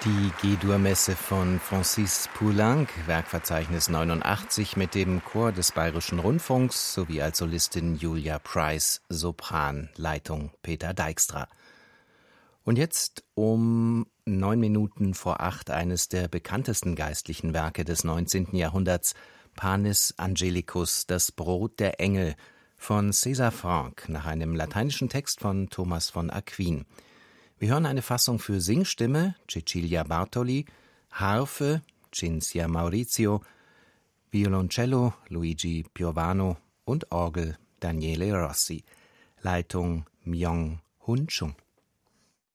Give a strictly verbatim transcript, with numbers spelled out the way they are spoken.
Die G-Dur-Messe von Francis Poulenc, Werkverzeichnis neunundachtzig, mit dem Chor des Bayerischen Rundfunks sowie als Solistin Julia Price, Sopran, Leitung Peter Dijkstra. Und jetzt um neun Minuten vor acht eines der bekanntesten geistlichen Werke des neunzehnten Jahrhunderts, Panis Angelicus, das Brot der Engel, von César Franck, nach einem lateinischen Text von Thomas von Aquin. Wir hören eine Fassung für Singstimme, Cecilia Bartoli, Harfe, Cinzia Maurizio, Violoncello, Luigi Piovano und Orgel, Daniele Rossi. Leitung Myung-Hun Chung.